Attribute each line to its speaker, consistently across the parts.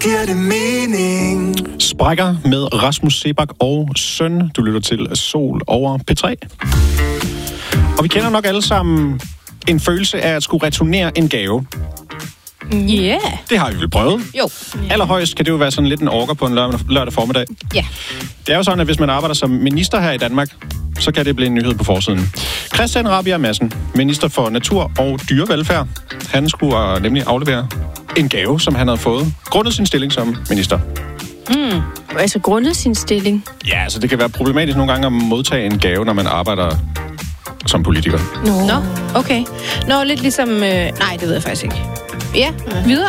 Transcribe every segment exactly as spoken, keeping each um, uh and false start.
Speaker 1: giver det mening.
Speaker 2: Sprækker med Rasmus Sebak og Søn. Du lytter til Sol over P tre. Og vi kender nok alle sammen en følelse af at skulle returnere en gave.
Speaker 3: Ja. Yeah.
Speaker 2: Det har vi vel prøvet.
Speaker 3: Jo.
Speaker 2: Allerhøjst kan det jo være sådan lidt en orker på en lørdag, lørdag formiddag.
Speaker 3: Ja.
Speaker 2: Det er jo sådan, at hvis man arbejder som minister her i Danmark, så kan det blive en nyhed på forsiden. Christian Rabjerg Madsen, minister for natur og dyrevelfærd, han skulle nemlig aflevere en gave, som han havde fået, grundet sin stilling som minister.
Speaker 3: Mm. Altså grundet sin stilling?
Speaker 2: Ja, altså det kan være problematisk nogle gange at modtage en gave, når man arbejder som politiker.
Speaker 3: Nå, Nå okay. Nå, lidt ligesom... Øh... Nej, det ved jeg faktisk ikke. Ja, videre.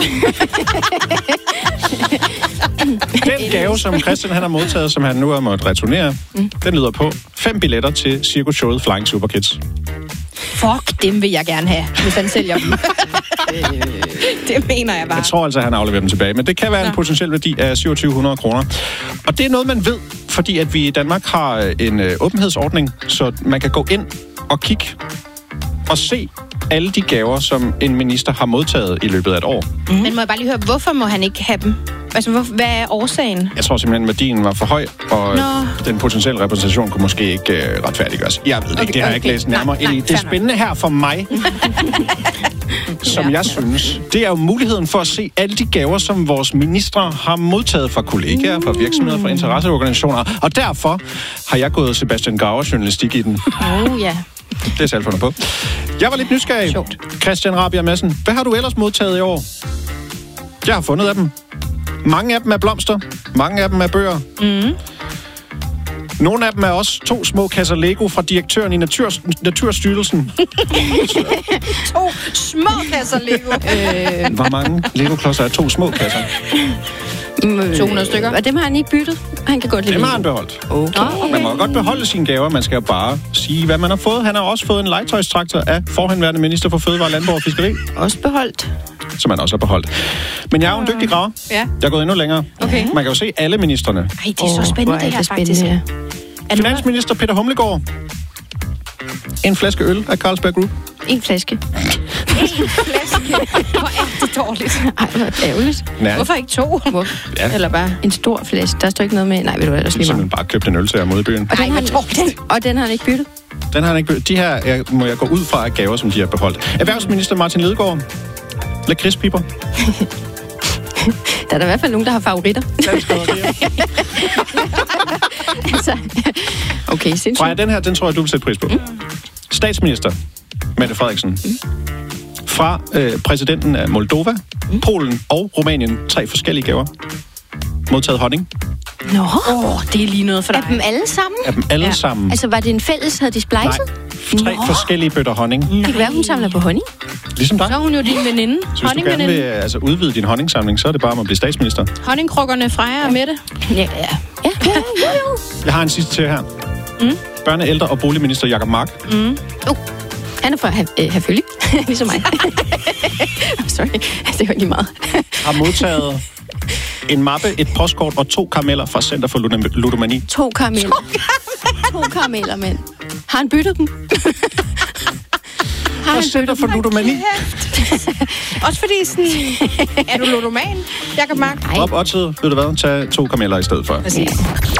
Speaker 2: Den gave, som Christian han har modtaget, som han nu har måttet returnere, mm. den lyder på fem billetter til cirkusshowet Flying Super Kids.
Speaker 3: Fuck, dem vil jeg gerne have, hvis han sælger dem. Det mener jeg bare.
Speaker 2: Jeg tror altså, at han afleverer dem tilbage, men det kan være Nå. en potentiel værdi af to tusind syv hundrede kroner. Og det er noget, man ved, fordi at vi i Danmark har en øh, åbenhedsordning, så man kan gå ind og kigge og se alle de gaver, som en minister har modtaget i løbet af et år.
Speaker 3: Mm. Men må jeg bare lige høre, hvorfor må han ikke have dem? Altså, hvor, hvad er årsagen?
Speaker 2: Jeg tror simpelthen, at værdien var for høj, og Nå. den potentielle repræsentation kunne måske ikke uh, retfærdiggøres. Jeg ved det okay, ikke, det har jeg okay. ikke læst nærmere nej, ind i. Nej, det er spændende her for mig, som ja. jeg synes, det er jo muligheden for at se alle de gaver, som vores ministre har modtaget fra kollegaer, fra virksomheder, fra interesseorganisationer. Og derfor har jeg gået Sebastian Graver-journalistik i den.
Speaker 3: Oh, ja.
Speaker 2: Det er selv fundet på. Jeg var lidt nysgerrig. Sjovt. Christian Rabjerg Madsen, hvad har du ellers modtaget i år? Jeg har fundet af dem. Mange af dem er blomster. Mange af dem er bøger. Mm. Nogle af dem er også to små kasser Lego fra direktøren i Natur, Naturstyrelsen.
Speaker 3: To små kasser Lego.
Speaker 2: øh. Hvor mange Lego-klodser er to små kasser?
Speaker 3: to hundrede stykker. Og dem har han ikke byttet? Han kan godt lide
Speaker 2: dem har han beholdt.
Speaker 3: Okay. okay.
Speaker 2: Man må godt beholde sine gaver. Man skal jo bare sige, hvad man har fået. Han har også fået en legetøjstraktor af forhenværende minister for Fødevare, Landbrug og Fiskeri.
Speaker 3: Også beholdt.
Speaker 2: Som han også har beholdt. Men jeg er jo en dygtig graver.
Speaker 3: Ja.
Speaker 2: Jeg er gået endnu længere.
Speaker 3: Okay.
Speaker 2: Man kan jo se alle ministerne.
Speaker 3: Ej, det er så spændende, oh, det her faktisk. Ja.
Speaker 2: Finansminister Peter Hummelgaard. En flaske øl af Carlsberg Group.
Speaker 3: En flaske. En flaske. Hvor er det dårligt. Ej, hvor er det ærgerligt.
Speaker 2: Nej.
Speaker 3: Hvorfor ikke to? Hvor? Ja. Eller bare en stor flaske. Der står ikke noget med. Nej, ved du hvad, der
Speaker 2: lige man bare købte en øl til at mod byen.
Speaker 3: Og den, Ej, han, den, og den har han ikke byttet?
Speaker 2: Den har han ikke byttet. De her jeg, må jeg gå ud fra af gaver, som de har beholdt. Erhvervsminister Martin Lidegaard. Lakridspiber.
Speaker 3: Der er der i hvert fald nogen, der har favoritter. altså, okay, sindssygt.
Speaker 2: Freja, den her, den tror jeg, du vil sætte pris på. Mm. Statsminister Mette Frederiksen. Mm. Fra øh, præsidenten af Moldova, mm. Polen og Rumænien. Tre forskellige gaver. Modtaget honning.
Speaker 3: Nå, oh, det er lige noget for dig. Er dem alle sammen?
Speaker 2: Er dem alle ja. sammen.
Speaker 3: Altså, var det en fælles, havde de splejset?
Speaker 2: Nej, tre Nå. forskellige bøtter honning.
Speaker 3: Det kan være, hun samler på honning.
Speaker 2: Ligesom dig.
Speaker 3: Så er hun jo din veninde.
Speaker 2: Så hvis du gerne vil altså, udvide din honningssamling, så er det bare om at blive statsminister.
Speaker 3: Honningkrukkerne Freja og Mette. Ja, ja. ja. ja, ja, ja.
Speaker 2: Jeg har en sidste til her. Mm. Børne-, ældre- og boligminister Jacob Mark.
Speaker 3: Mm. Uh. Han er fra Herfølge, ligesom mig. Sorry, det var lige meget.
Speaker 2: Har modtaget en mappe, et postkort og to karameller fra Center for Ludomani.
Speaker 3: To karameller. To karameller, mand. Har han byttet dem?
Speaker 2: Har han Center for Ludomani?
Speaker 3: Også fordi sådan... Er du ludoman, Jacob Mark?
Speaker 2: Op oddset, ved du hvad? Tag to karameller i stedet for.
Speaker 3: Præcis.